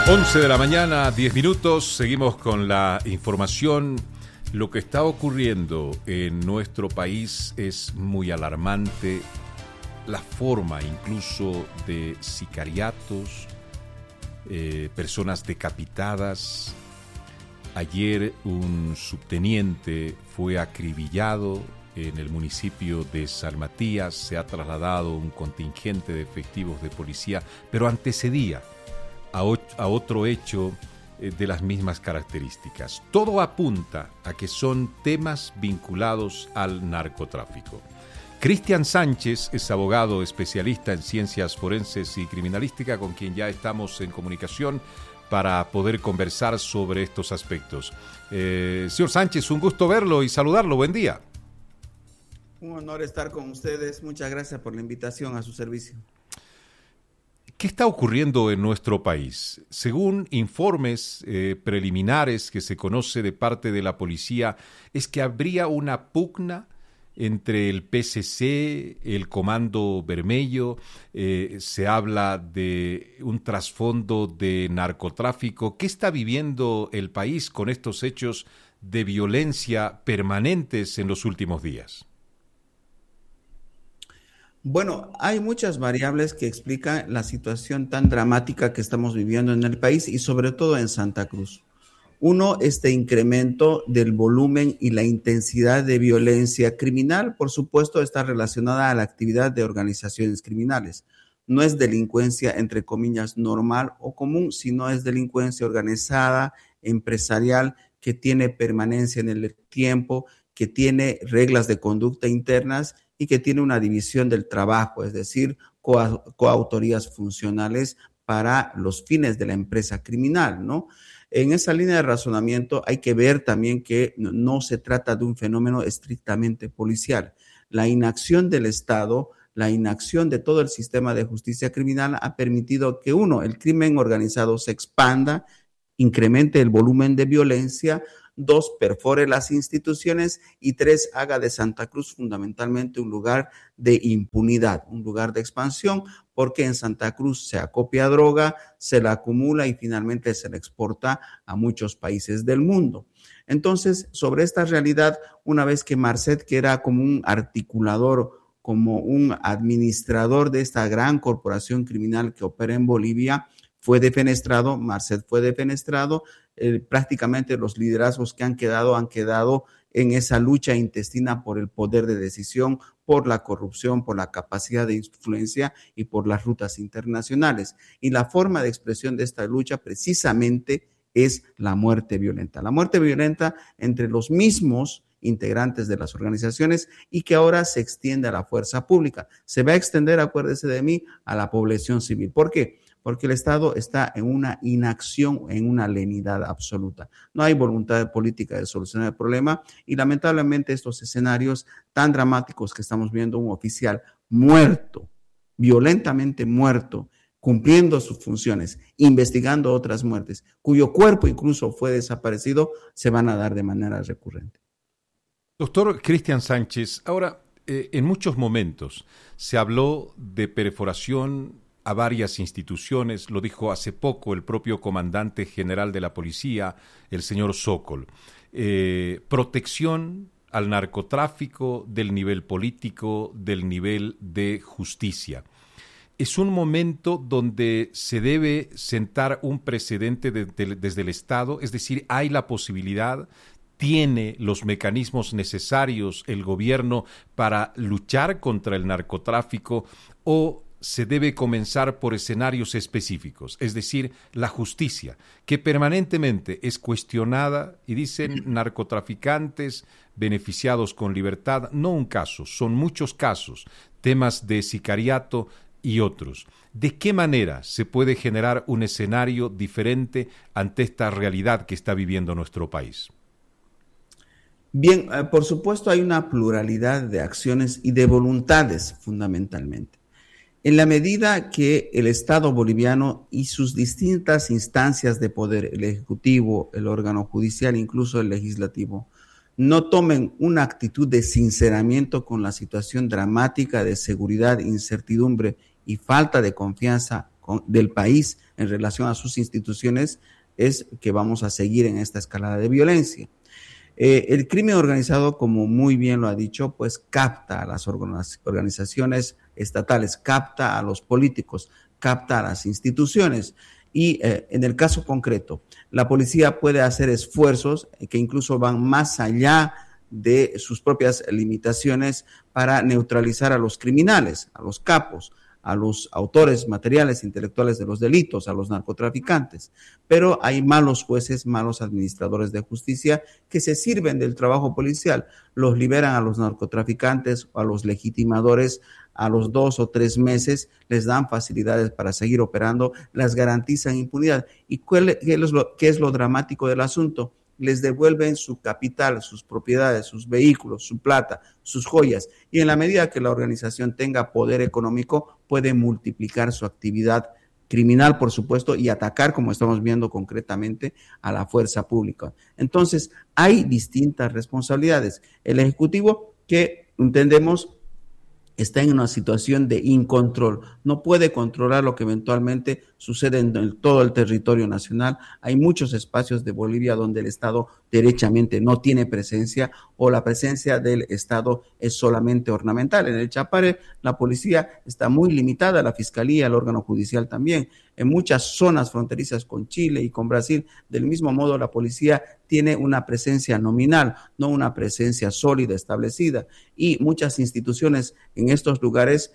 11 de la mañana, 10 minutos, seguimos con la información. Lo que está ocurriendo en nuestro país es muy alarmante. La forma incluso de sicariatos, personas decapitadas. Ayer un subteniente fue acribillado en el municipio de San Matías. Se ha trasladado un contingente de efectivos de policía, pero antecedía a otro hecho de las mismas características. Todo apunta a que son temas vinculados al narcotráfico. Cristian Sánchez es abogado especialista en ciencias forenses y criminalística, con quien ya estamos en comunicación para poder conversar sobre estos aspectos. Señor Sánchez, un gusto verlo y saludarlo. Buen día. Un honor estar con ustedes. Muchas gracias por la invitación a su servicio. ¿Qué está ocurriendo en nuestro país? Según informes preliminares que se conoce de parte de la policía, es que habría una pugna entre el PCC, el Comando Vermelho, se habla de un trasfondo de narcotráfico. ¿Qué está viviendo el país con estos hechos de violencia permanentes en los últimos días? Bueno, hay muchas variables que explican la situación tan dramática que estamos viviendo en el país y sobre todo en Santa Cruz. Uno, este incremento del volumen y la intensidad de violencia criminal, por supuesto, está relacionada a la actividad de organizaciones criminales. No es delincuencia, entre comillas, normal o común, sino es delincuencia organizada, empresarial, que tiene permanencia en el tiempo, que tiene reglas de conducta internas y que tiene una división del trabajo, es decir, coautorías funcionales para los fines de la empresa criminal, ¿no? En esa línea de razonamiento hay que ver también que no se trata de un fenómeno estrictamente policial. La inacción del Estado, la inacción de todo el sistema de justicia criminal ha permitido que, uno, el crimen organizado se expanda, incremente el volumen de violencia, dos, perfore las instituciones y tres, haga de Santa Cruz fundamentalmente un lugar de impunidad, un lugar de expansión, porque en Santa Cruz se acopia droga, se la acumula y finalmente se la exporta a muchos países del mundo. Entonces, sobre esta realidad, una vez que Marcet, que era como un articulador, como un administrador de esta gran corporación criminal que opera en Bolivia, fue defenestrado, Marcet fue defenestrado, prácticamente los liderazgos que han quedado en esa lucha intestina por el poder de decisión, por la corrupción, por la capacidad de influencia y por las rutas internacionales. Y la forma de expresión de esta lucha precisamente es la muerte violenta. La muerte violenta entre los mismos integrantes de las organizaciones y que ahora se extiende a la fuerza pública. Se va a extender, acuérdese de mí, a la población civil. ¿Por qué? Porque el Estado está en una inacción, en una lenidad absoluta. No hay voluntad política de solucionar el problema y lamentablemente estos escenarios tan dramáticos que estamos viendo, un oficial muerto, violentamente muerto, cumpliendo sus funciones, investigando otras muertes, cuyo cuerpo incluso fue desaparecido, se van a dar de manera recurrente. Doctor Cristian Sánchez, ahora, en muchos momentos se habló de perforación a varias instituciones, lo dijo hace poco el propio comandante general de la policía, el señor Sokol. Protección al narcotráfico del nivel político, del nivel de justicia. Es un momento donde se debe sentar un precedente desde el Estado, es decir, hay la posibilidad, tiene los mecanismos necesarios el gobierno para luchar contra el narcotráfico, o se debe comenzar por escenarios específicos, es decir, la justicia, que permanentemente es cuestionada y dicen narcotraficantes beneficiados con libertad, no un caso, son muchos casos, temas de sicariato y otros. ¿De qué manera se puede generar un escenario diferente ante esta realidad que está viviendo nuestro país? Bien, por supuesto hay una pluralidad de acciones y de voluntades fundamentalmente. En la medida que el Estado boliviano y sus distintas instancias de poder, el Ejecutivo, el órgano judicial, incluso el Legislativo, no tomen una actitud de sinceramiento con la situación dramática de seguridad, incertidumbre y falta de confianza del país en relación a sus instituciones, es que vamos a seguir en esta escalada de violencia. El crimen organizado, como muy bien lo ha dicho, pues capta a las organizaciones estatales, capta a los políticos, capta a las instituciones. Y en el caso concreto, la policía puede hacer esfuerzos que incluso van más allá de sus propias limitaciones para neutralizar a los criminales, a los capos, a los autores materiales, intelectuales de los delitos, a los narcotraficantes. Pero hay malos jueces, malos administradores de justicia que se sirven del trabajo policial, los liberan a los narcotraficantes o a los legitimadores a los 2 o 3 meses, les dan facilidades para seguir operando, les garantizan impunidad. ¿Y qué es lo dramático del asunto? Les devuelven su capital, sus propiedades, sus vehículos, su plata, sus joyas. Y en la medida que la organización tenga poder económico, puede multiplicar su actividad criminal, por supuesto, y atacar, como estamos viendo concretamente, a la fuerza pública. Entonces, hay distintas responsabilidades. El Ejecutivo, que entendemos está en una situación de incontrol, no puede controlar lo que eventualmente sucede en todo el territorio nacional. Hay muchos espacios de Bolivia donde el Estado derechamente no tiene presencia o la presencia del Estado es solamente ornamental. En el Chapare la policía está muy limitada, la Fiscalía, el órgano judicial también. En muchas zonas fronterizas con Chile y con Brasil, del mismo modo la policía tiene una presencia nominal, no una presencia sólida, establecida. Y muchas instituciones en estos lugares,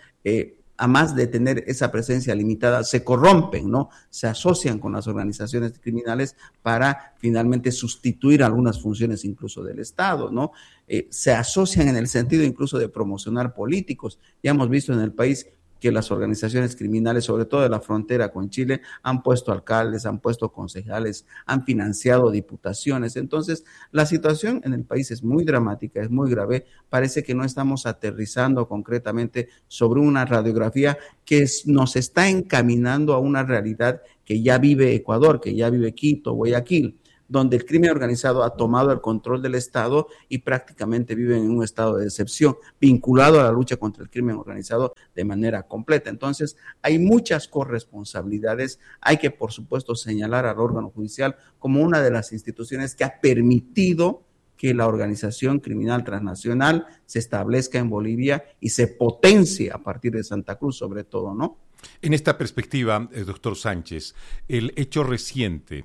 a más de tener esa presencia limitada, se corrompen, ¿no? Se asocian con las organizaciones criminales para finalmente sustituir algunas funciones incluso del Estado, ¿no? Se asocian en el sentido incluso de promocionar políticos. Ya hemos visto en el país que las organizaciones criminales, sobre todo de la frontera con Chile, han puesto alcaldes, han puesto concejales, han financiado diputaciones. Entonces, la situación en el país es muy dramática, es muy grave. Parece que no estamos aterrizando concretamente sobre una radiografía que nos está encaminando a una realidad que ya vive Ecuador, que ya vive Quito, Guayaquil, donde el crimen organizado ha tomado el control del Estado y prácticamente viven en un estado de excepción, vinculado a la lucha contra el crimen organizado de manera completa. Entonces, hay muchas corresponsabilidades. Hay que, por supuesto, señalar al órgano judicial como una de las instituciones que ha permitido que la organización criminal transnacional se establezca en Bolivia y se potencie a partir de Santa Cruz, sobre todo, ¿no? En esta perspectiva, doctor Sánchez, el hecho reciente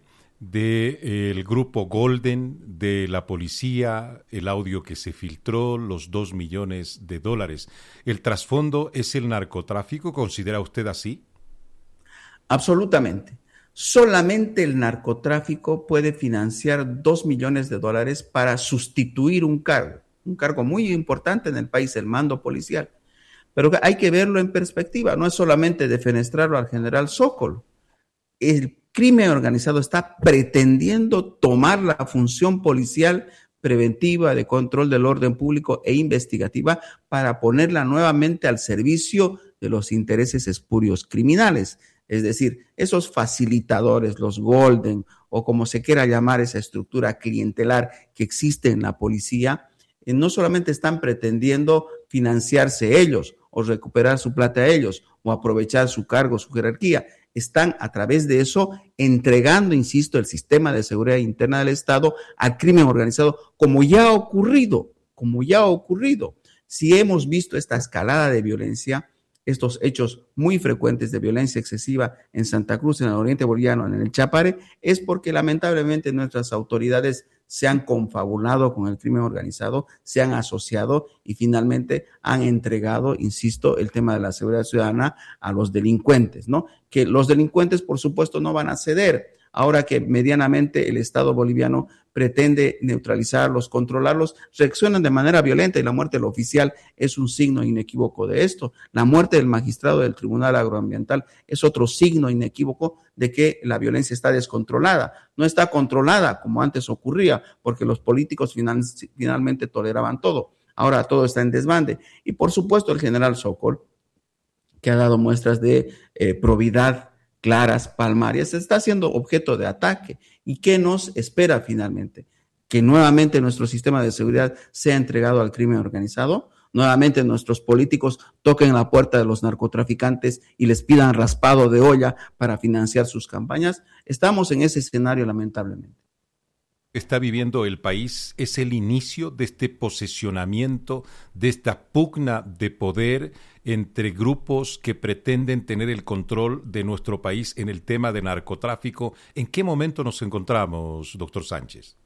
del grupo Golden, de la policía, el audio que se filtró, los $2 millones, ¿el trasfondo es el narcotráfico? ¿Considera usted así? Absolutamente. Solamente el narcotráfico puede financiar $2 millones para sustituir un cargo muy importante en el país, el mando policial. Pero hay que verlo en perspectiva, no es solamente defenestrarlo al general Sokol. El crimen organizado está pretendiendo tomar la función policial preventiva de control del orden público e investigativa para ponerla nuevamente al servicio de los intereses espurios criminales. Es decir, esos facilitadores, los Golden, o como se quiera llamar esa estructura clientelar que existe en la policía, no solamente están pretendiendo financiarse ellos o recuperar su plata ellos o aprovechar su cargo, su jerarquía, están a través de eso entregando, insisto, el sistema de seguridad interna del Estado al crimen organizado, como ya ha ocurrido. Si hemos visto esta escalada de violencia, estos hechos muy frecuentes de violencia excesiva en Santa Cruz, en el oriente boliviano, en el Chapare, es porque lamentablemente nuestras autoridades se han confabulado con el crimen organizado, se han asociado y finalmente han entregado, insisto, el tema de la seguridad ciudadana a los delincuentes, ¿no? Que los delincuentes, por supuesto, no van a ceder. Ahora que medianamente el Estado boliviano pretende neutralizarlos, controlarlos, reaccionan de manera violenta y la muerte del oficial es un signo inequívoco de esto. La muerte del magistrado del Tribunal Agroambiental es otro signo inequívoco de que la violencia está descontrolada. No está controlada como antes ocurría, porque los políticos finalmente toleraban todo. Ahora todo está en desbande. Y por supuesto el general Sokol, que ha dado muestras de probidad claras, palmarias, está siendo objeto de ataque. ¿Y qué nos espera finalmente? ¿Que nuevamente nuestro sistema de seguridad sea entregado al crimen organizado? nuevamente nuestros políticos toquen la puerta de los narcotraficantes y les pidan raspado de olla para financiar sus campañas. Estamos en ese escenario, lamentablemente. Está viviendo el país es el inicio de este posesionamiento, de esta pugna de poder entre grupos que pretenden tener el control de nuestro país en el tema de narcotráfico. ¿En qué momento nos encontramos, doctor Sánchez?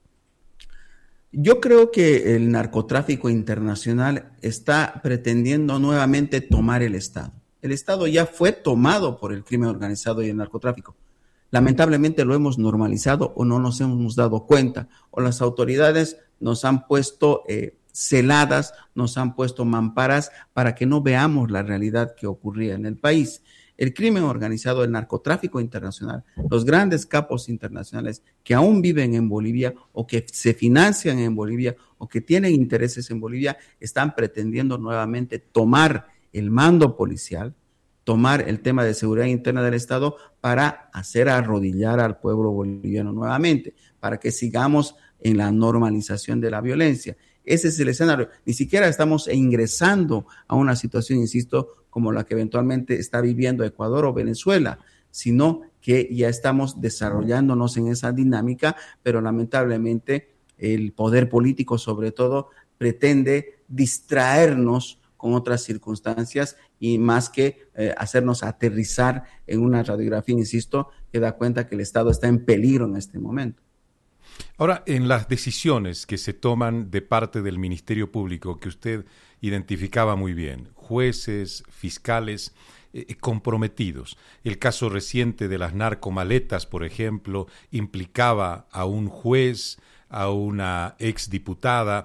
Yo creo que el narcotráfico internacional está pretendiendo nuevamente tomar el Estado. El Estado ya fue tomado por el crimen organizado y el narcotráfico. Lamentablemente lo hemos normalizado o no nos hemos dado cuenta, o las autoridades nos han puesto celadas, nos han puesto mamparas para que no veamos la realidad que ocurría en el país. El crimen organizado, el narcotráfico internacional, los grandes capos internacionales que aún viven en Bolivia o que se financian en Bolivia o que tienen intereses en Bolivia, están pretendiendo nuevamente tomar el mando policial, tomar el tema de seguridad interna del Estado para hacer arrodillar al pueblo boliviano nuevamente, para que sigamos en la normalización de la violencia. Ese es el escenario. Ni siquiera estamos ingresando a una situación, insisto, como la que eventualmente está viviendo Ecuador o Venezuela, sino que ya estamos desarrollándonos en esa dinámica, pero lamentablemente el poder político, sobre todo, pretende distraernos con otras circunstancias y más que hacernos aterrizar en una radiografía, insisto, que da cuenta que el Estado está en peligro en este momento. Ahora, en las decisiones que se toman de parte del Ministerio Público, que usted identificaba muy bien, jueces, fiscales comprometidos. El caso reciente de las narcomaletas, por ejemplo, implicaba a un juez, a una exdiputada.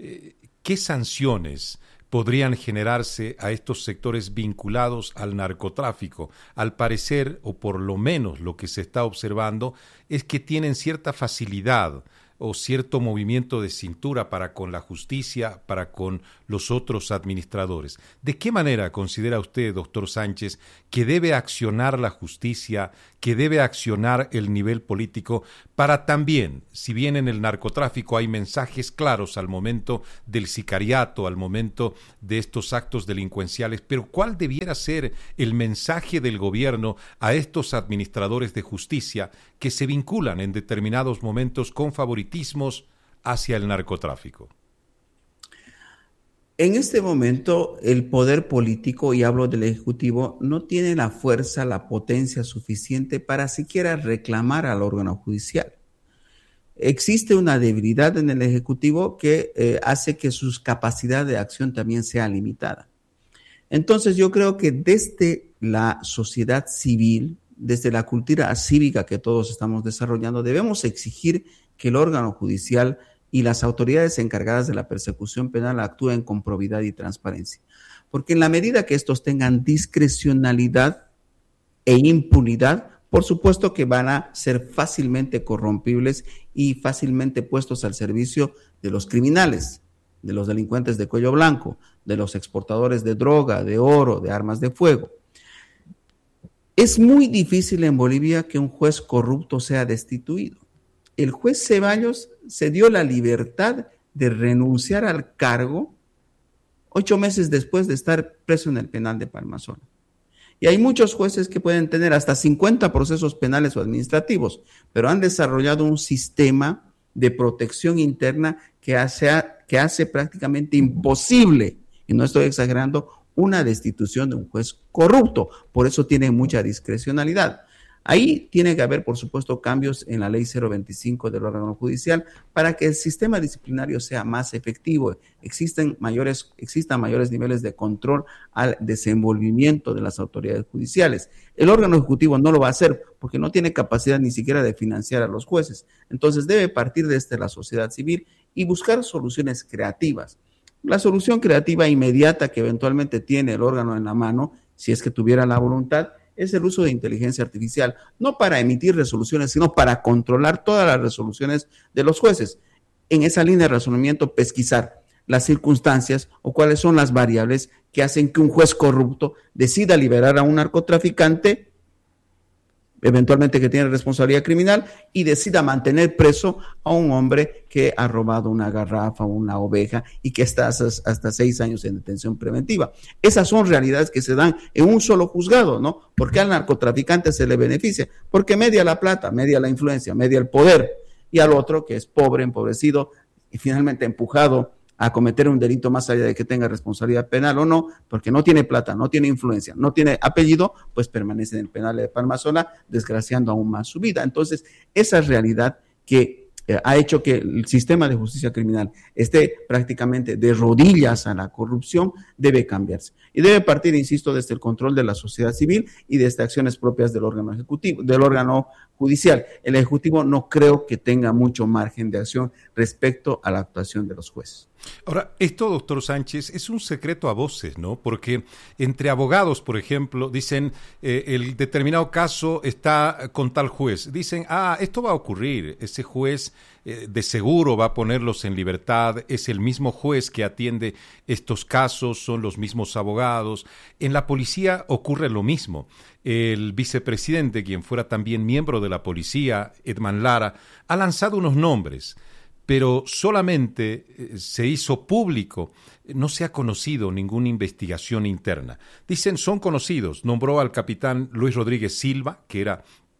¿Qué sanciones podrían generarse a estos sectores vinculados al narcotráfico? Al parecer, o por lo menos lo que se está observando, es que tienen cierta facilidad o cierto movimiento de cintura para con la justicia, para con los otros administradores. ¿De qué manera considera usted, doctor Sánchez, que debe accionar la justicia, que debe accionar el nivel político para también, si bien en el narcotráfico hay mensajes claros al momento del sicariato, al momento de estos actos delincuenciales, pero cuál debiera ser el mensaje del gobierno a estos administradores de justicia que se vinculan en determinados momentos con favoritismos hacia el narcotráfico? En este momento, el poder político, y hablo del Ejecutivo, no tiene la fuerza, la potencia suficiente para siquiera reclamar al órgano judicial. Existe una debilidad en el Ejecutivo que hace que su capacidad de acción también sea limitada. Entonces, yo creo que desde la sociedad civil, desde la cultura cívica que todos estamos desarrollando, debemos exigir que el órgano judicial y las autoridades encargadas de la persecución penal actúen con probidad y transparencia. Porque en la medida que estos tengan discrecionalidad e impunidad, por supuesto que van a ser fácilmente corrompibles y fácilmente puestos al servicio de los criminales, de los delincuentes de cuello blanco, de los exportadores de droga, de oro, de armas de fuego. Es muy difícil en Bolivia que un juez corrupto sea destituido. El juez Ceballos se dio la libertad de renunciar al cargo 8 meses después de estar preso en el penal de Palmasola. Y hay muchos jueces que pueden tener hasta 50 procesos penales o administrativos, pero han desarrollado un sistema de protección interna que hace prácticamente imposible, y no estoy exagerando, una destitución de un juez corrupto. Por eso tiene mucha discrecionalidad. Ahí tiene que haber, por supuesto, cambios en la ley 025 del órgano judicial para que el sistema disciplinario sea más efectivo. Existan mayores niveles de control al desenvolvimiento de las autoridades judiciales. El órgano ejecutivo no lo va a hacer porque no tiene capacidad ni siquiera de financiar a los jueces. Entonces debe partir desde la sociedad civil y buscar soluciones creativas. La solución creativa inmediata que eventualmente tiene el órgano en la mano, si es que tuviera la voluntad, es el uso de inteligencia artificial, no para emitir resoluciones, sino para controlar todas las resoluciones de los jueces. En esa línea de razonamiento, pesquisar las circunstancias o cuáles son las variables que hacen que un juez corrupto decida liberar a un narcotraficante eventualmente que tiene responsabilidad criminal y decida mantener preso a un hombre que ha robado una garrafa o una oveja y que está hasta 6 años en detención preventiva. Esas son realidades que se dan en un solo juzgado, ¿no? Porque al narcotraficante se le beneficia, porque media la plata, media la influencia, media el poder, y al otro que es pobre, empobrecido y finalmente empujado a cometer un delito más allá de que tenga responsabilidad penal o no, porque no tiene plata, no tiene influencia, no tiene apellido, pues permanece en el penal de Palmasola, desgraciando aún más su vida. Entonces, esa realidad que ha hecho que el sistema de justicia criminal esté prácticamente de rodillas a la corrupción, debe cambiarse. Y debe partir, insisto, desde el control de la sociedad civil y desde acciones propias del órgano ejecutivo, del órgano judicial. El Ejecutivo no creo que tenga mucho margen de acción respecto a la actuación de los jueces. Ahora, esto, doctor Sánchez, es un secreto a voces, ¿no? Porque entre abogados, por ejemplo, dicen, el determinado caso está con tal juez. Dicen, esto va a ocurrir, ese juez de seguro va a ponerlos en libertad, es el mismo juez que atiende estos casos, son los mismos abogados. En la policía ocurre lo mismo. El vicepresidente, quien fuera también miembro de la policía, Edman Lara, ha lanzado unos nombres, pero solamente se hizo público, no se ha conocido ninguna investigación interna. Dicen, son conocidos, nombró al capitán Luis Rodríguez Silva, que era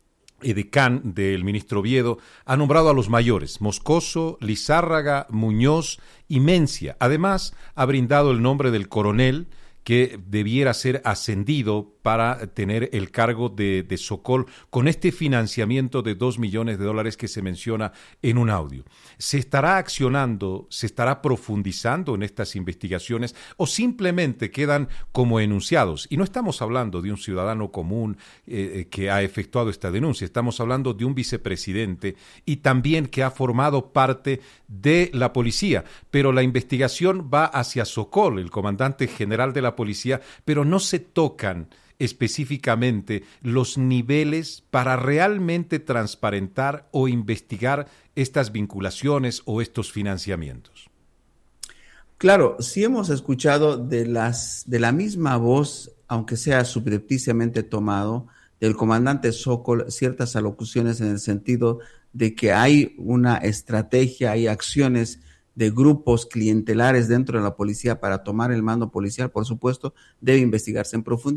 edecán del ministro Oviedo, ha nombrado a los mayores, Moscoso, Lizárraga, Muñoz y Mencia. Además, ha brindado el nombre del coronel que debiera ser ascendido para tener el cargo de Sokol con este financiamiento de $2 millones que se menciona en un audio. ¿Se estará accionando, se estará profundizando en estas investigaciones o simplemente quedan como enunciados? Y no estamos hablando de un ciudadano común que ha efectuado esta denuncia, estamos hablando de un vicepresidente y también que ha formado parte de la policía, pero la investigación va hacia Sokol, el comandante general de la policía, pero no se tocan específicamente los niveles para realmente transparentar o investigar estas vinculaciones o estos financiamientos. Claro, sí hemos escuchado de la misma voz, aunque sea subrepticiamente tomado, del comandante Sokol, ciertas alocuciones en el sentido de que hay una estrategia, hay acciones de grupos clientelares dentro de la policía para tomar el mando policial. Por supuesto, debe investigarse en profundidad.